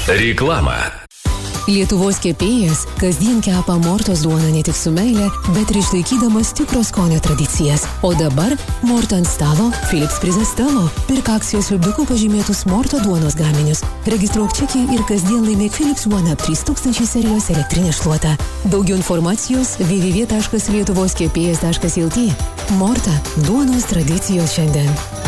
Reklama. Lietuvos kepėjas kasdien kepa Mortos duoną ne tik su meile, bet ir išlaikydamas tikro skonio tradicijas. O dabar Morto ant stalo, Philips prizas tavo. Pirk akcijos lipdukų pažymėtus Morto duonos gaminius. Registruok čekį ir kasdien laimėk Philips One Up 3000 serijos elektrinę šluotą. Daugiau informacijos www.lietuvoskepėjas.lt. Morta – duonos tradicijos šiandien.